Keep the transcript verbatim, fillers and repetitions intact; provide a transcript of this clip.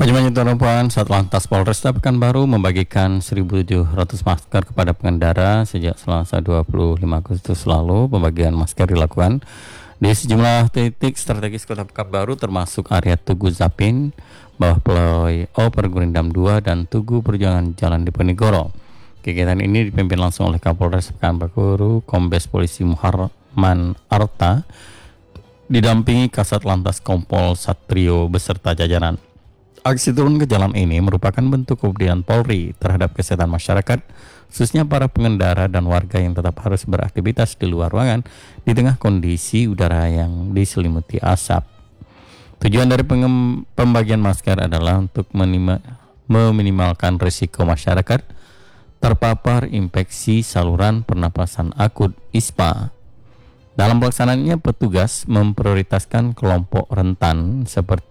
Manajemen Penumpang Satlantas Polresta Pekanbaru membagikan seribu tujuh ratus masker kepada pengendara sejak Selasa dua puluh lima Agustus lalu. Pembagian masker dilakukan di sejumlah titik strategis Kota Pekanbaru termasuk area Tugu Zapin, Bawah Ploy O Pergurindam dua dan Tugu Perjuangan Jalan Diponegoro. Kegiatan ini dipimpin langsung oleh Kapolres Pekanbaru Kombes Polisi Muharman Arta didampingi Kasat Lantas Kompol Satrio beserta jajaran. Aksi turun ke jalan ini merupakan bentuk kepedulian Polri terhadap kesehatan masyarakat, khususnya para pengendara dan warga yang tetap harus beraktivitas di luar ruangan di tengah kondisi udara yang diselimuti asap. Tujuan dari pembagian masker adalah untuk menima, meminimalkan risiko masyarakat terpapar infeksi saluran pernapasan akut I S P A. Dalam pelaksanaannya, petugas memprioritaskan kelompok rentan seperti